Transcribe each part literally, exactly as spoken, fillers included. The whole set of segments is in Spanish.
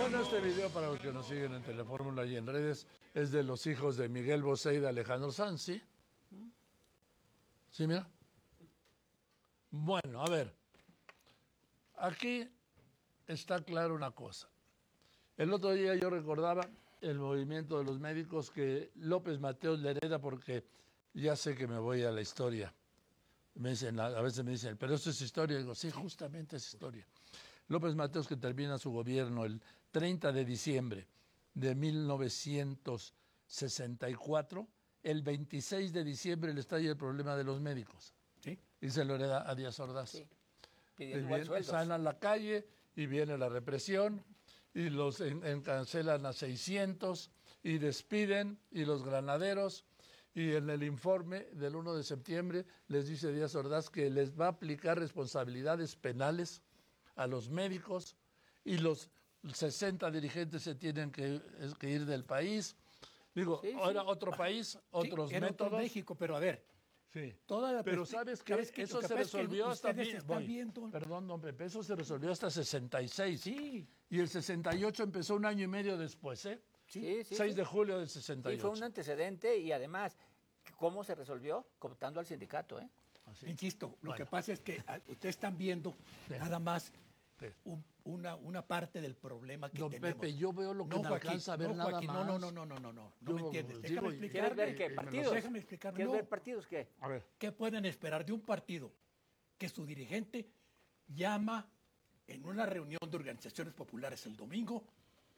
Bueno, este video, para los que nos siguen en Telefórmula y en redes, es de los hijos de Miguel Bosé y de Alejandro Sanz, ¿sí? ¿Sí, mira? Bueno, a ver. Aquí está claro una cosa. El otro día yo recordaba el movimiento de los médicos que López Mateos le hereda, porque ya sé que me voy a la historia. Me dicen, a veces me dicen, pero eso es historia. Y digo, sí, justamente es historia. López Mateos, que termina su gobierno el treinta de diciembre de mil novecientos sesenta y cuatro, el veintiséis de diciembre le estalla el problema de los médicos. ¿Sí? Y se lo hereda a Díaz Ordaz. Sí. Pidiendo igual sueldos. Salen a la calle y viene la represión y los en, encarcelan a seiscientos y despiden, y los granaderos. Y en el informe del uno de septiembre les dice Díaz Ordaz que les va a aplicar responsabilidades penales a los médicos, y los sesenta dirigentes se tienen que, que ir del país. Digo, sí, ahora sí. Otro país, otros sí, métodos. Otro México, pero a ver. Sí. Toda la pero sabes que, ¿sabes que eso se resolvió hasta viendo... Perdón, don Pepe, eso se resolvió hasta sesenta y seis. Sí. Y el sesenta y ocho empezó un año y medio después, ¿eh? Sí, sí. seis sí. de julio del sesenta y ocho. Sí, fue un antecedente, y además, ¿cómo se resolvió? Cooptando al sindicato, ¿eh? Así. Insisto, lo bueno. que pasa es que ustedes están viendo sí. nada más sí. un, una, una parte del problema que don tenemos. Pepe, yo veo lo que no, no alcanza a ver no, nada Joaquín, más. No, no, no, no, no, no, no me entiendes. Digo, déjame explicar. ¿Quieres ver qué? ¿Partidos? Déjame explicar. ¿Quieres no. ver partidos qué? A ver. ¿Qué pueden esperar de un partido que su dirigente llama en una reunión de organizaciones populares el domingo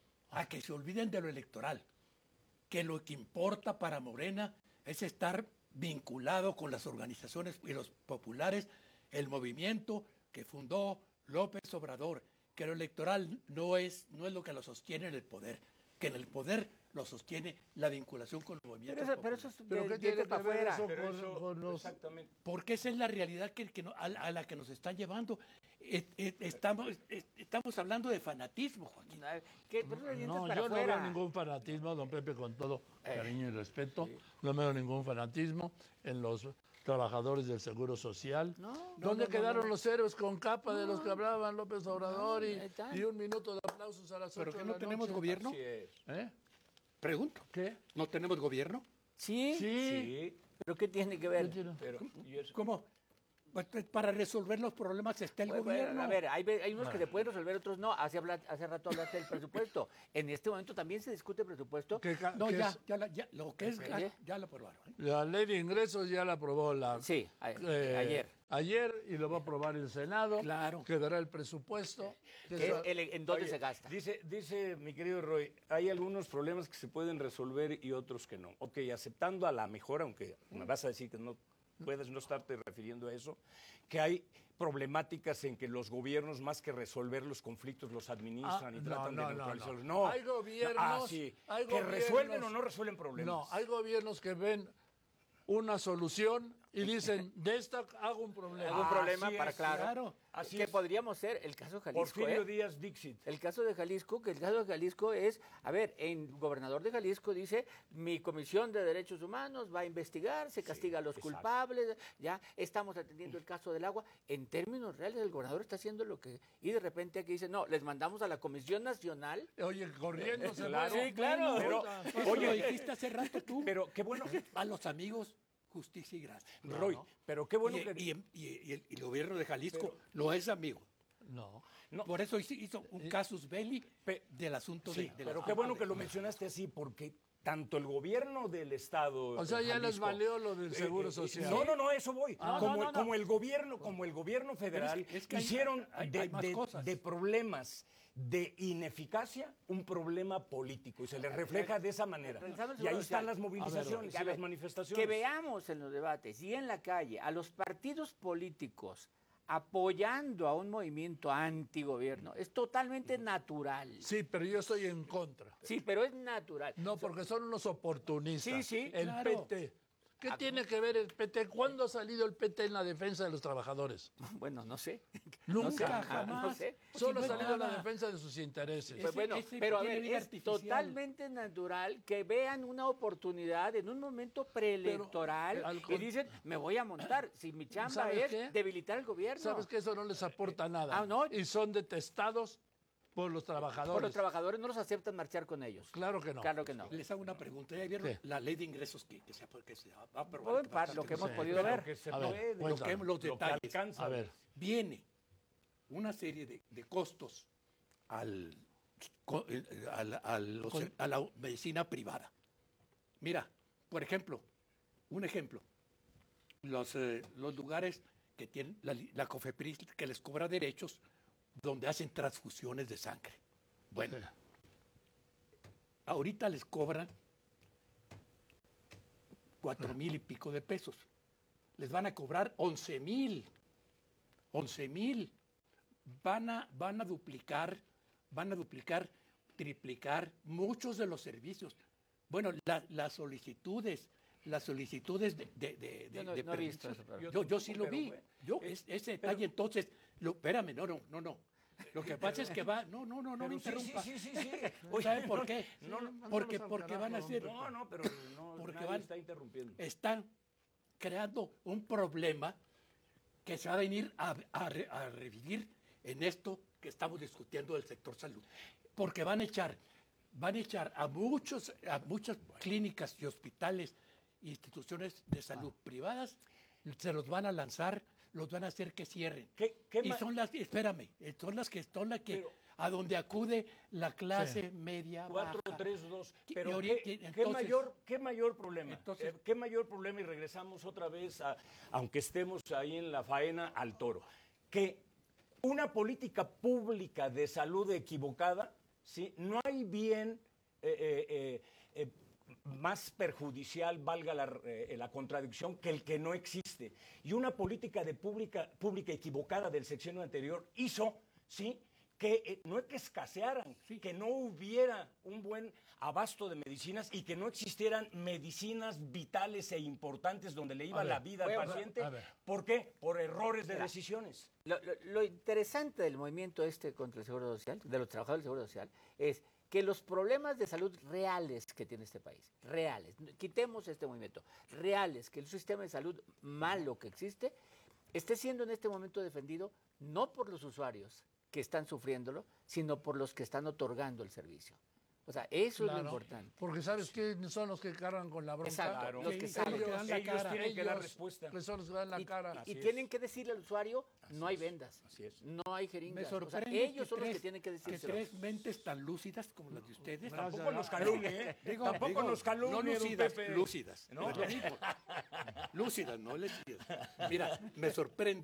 a que se olviden de lo electoral? Que lo que importa para Morena es estar vinculado con las organizaciones y los populares, el movimiento que fundó López Obrador, que lo electoral no es, no es lo que lo sostiene en el poder, que en el poder lo sostiene la vinculación con el movimiento. Pero eso, pero eso es ¿Pero de, qué tiene que ver eso pero con, eso, con los... Exactamente. Porque esa es la realidad que, que no, a, a la que nos están llevando. Eh, eh, estamos, eh, estamos hablando de fanatismo, Joaquín. ¿Qué? Pero no, para yo afuera. no veo ningún fanatismo, don Pepe, con todo eh, cariño y respeto. Sí. No veo ningún fanatismo en los trabajadores del Seguro Social. No, ¿Dónde no, no, quedaron no. los héroes con capa no, de los que hablaban López Obrador no, y, y un minuto de aplausos a las ocho ¿Pero que de no la tenemos noche? gobierno? Así es. ¿Eh? Pregunto. ¿Qué? ¿No tenemos gobierno? ¿Sí? Sí. Sí. ¿Pero qué tiene que ver? Pero, ¿Cómo? Pues para resolver los problemas está el bueno, gobierno. A ver, hay, hay unos que se pueden resolver, otros no. Hace, habla, hace rato hablaste del presupuesto. En este momento también se discute presupuesto. ¿Qué, no, qué ya, es? ya, la, ya, lo que es, ya, ya lo aprobaron. ¿eh? La ley de ingresos ya la aprobó la... Sí, a, eh, ayer. Ayer, y lo va a aprobar el Senado. Claro. Quedará el presupuesto. ¿Qué, el, ¿En dónde Oye, se gasta? Dice, dice mi querido Roy, hay algunos problemas que se pueden resolver y otros que no. Ok, aceptando a la mejor, aunque me vas a decir que no puedes no estarte refiriendo a eso, que hay problemáticas en que los gobiernos, más que resolver los conflictos, los administran Ah, y no, tratan no, de no, neutralizarlos. no. No, Hay gobiernos, ah, sí, hay que gobiernos- resuelven o no resuelven problemas. No, hay gobiernos que ven una solución y dicen, de esta hago un problema. ¿Algún Ah, problema así para es, claro? claro. Así que es. podríamos ser el caso de Jalisco. Porfirio ¿eh? Díaz Dixit. El caso de Jalisco, que el caso de Jalisco es, a ver, el gobernador de Jalisco dice, mi comisión de derechos humanos va a investigar, se castiga sí, a los exacto. culpables, ya estamos atendiendo el caso del agua. En términos reales, el gobernador está haciendo lo que, y de repente aquí dice, no, les mandamos a la Comisión Nacional. Oye, corriendo se Claro, sí, claro. Pero, Pero, oye, lo dijiste hace rato tú. Pero qué bueno. A los amigos, justicia y gracia. Roy, no, no. pero qué bueno y, que... Y, y, y, el, y el gobierno de Jalisco pero, lo es amigo. No. no. Por eso hizo, hizo un casus belli Pe, del asunto sí, de, de pero los qué bueno que lo de, mencionaste así, porque tanto el gobierno del Estado... O sea, ya Jalisco, les valió lo del Seguro eh, Social. No, no, no, eso voy. Ah, como, no, no, no. como el gobierno, como el gobierno federal, es que, es que hay, hicieron hay, de, hay más de, cosas. de problemas de ineficacia un problema político, y se les refleja de esa manera. Y ahí están las movilizaciones ver, y las manifestaciones. Que veamos en los debates y en la calle a los partidos políticos apoyando a un movimiento antigobierno es totalmente natural. Sí, pero yo estoy en contra. Sí, pero es natural. No, porque son unos oportunistas. Sí, sí, El claro. P T. ¿Qué tiene que ver el P T? ¿Cuándo ha salido el P T en la defensa de los trabajadores? Bueno, no sé. Nunca, no sé, jamás. No sé. Solo ha Si no salido en la nada. defensa de sus intereses. Pues Ese- bueno, ese pero a tiene ver, vida es artificial. totalmente natural que vean una oportunidad en un momento preelectoral Pero, al y con- dicen, me voy a montar. Si mi chamba ¿Sabes es qué? debilitar el gobierno. ¿Sabes que eso no les aporta nada? Ah, ¿no? Y son detestados por los trabajadores. Por los trabajadores no los aceptan marchar con ellos. Claro que no. Claro que no. Les hago una pregunta. ¿Ya vieron ¿Qué? la ley de ingresos que, que se, ha- que se va a aprobar? Bueno, que va a para lo estar- que hemos Sí. podido Pero ver. que se A ver, puede, lo cuéntame. que, los lo que detalles. alcanza. A ver. Viene una serie de, de costos al, co- eh, al- a, los- Con- a la medicina privada. Mira, por ejemplo, un ejemplo, los, eh, los lugares que tienen la, li- la COFEPRIS que les cobra derechos donde hacen transfusiones de sangre. Bueno, Sí. ahorita les cobran cuatro mil y pico de pesos. Les van a cobrar once mil. once mil. Van a, van a duplicar, van a duplicar, triplicar muchos de los servicios. Bueno, la- las solicitudes, las solicitudes de, de, de, Yo no- de no he visto permisos. eso, pero- Yo, yo sí lo Pero, vi. bueno, Yo, eh, es- ese detalle, entonces, lo, espérame, no, no, no, no. Lo que pasa es que va, no, no, no, no me Pero sí, interrumpa. sí, sí, sí, sí. ¿Sabe Oye, por no, qué? no, no, porque, mándalos al porque van a carajo, hacer, No, no, pero no, Porque nadie van- está interrumpiendo. están creando un problema que se va a venir a, a re- a revivir en esto que estamos discutiendo del sector salud. Porque van a echar, van a echar a muchos, a muchas clínicas y hospitales, instituciones de salud privadas, se los van a lanzar, los van a hacer que cierren. ¿Qué- qué y ma- son las, espérame, eh, son las que son las que Pero- a donde acude la clase media cuatro, baja. tres, dos. Y Pero ahorita- ¿qué, qué entonces- mayor, ¿qué mayor problema? Entonces- Eh, ¿Qué mayor problema? Y regresamos otra vez, a, aunque estemos ahí en la faena, al toro. Que una política pública de salud equivocada, ¿sí? No hay bien eh, eh, eh, eh, más perjudicial, valga la, eh, la contradicción, que el que no existe. Y una política de pública, pública equivocada del sexenio anterior hizo, ¿sí?, que eh, no es que escasearan, que no hubiera un buen abasto de medicinas y que no existieran medicinas vitales e importantes donde le iba A ver, la vida voy al a- paciente. a ver. ¿Por qué? Por errores de Mira, decisiones. Lo, lo- lo interesante del movimiento este contra el Seguro Social, de los trabajadores del Seguro Social, es que los problemas de salud reales que tiene este país, reales, quitemos este movimiento, reales, que el sistema de salud malo que existe, esté siendo en este momento defendido no por los usuarios que están sufriéndolo, sino por los que están otorgando el servicio. O sea, eso es lo Claro, importante. porque ¿sabes qué? Son los que cargan con la bronca. Exacto, Claro. los que Sí, saben. ellos que dan la ellos cara. tienen que dar Ellos, respuesta. que son los que dan la Y, cara. y- y Así es. tienen que decirle al usuario, no hay vendas, Así es. no hay Me jeringas. O sea, sorprende ellos que son los tres- que tienen que que decírselo. tres mentes tan lúcidas como las de ustedes. Gracias. Tampoco nos calumnie, ¿eh? Digo, Tampoco digo, nos calumnie, no don lúcidas, Pepe. lúcidas. ¿No? No es lo mismo. Lúcidas, no lúcidas. Mira, me sorprende